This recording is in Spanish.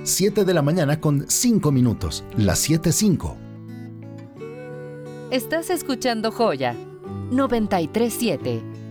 7 de la mañana con 5 minutos. Las 7:05. Estás escuchando Joya 93.7.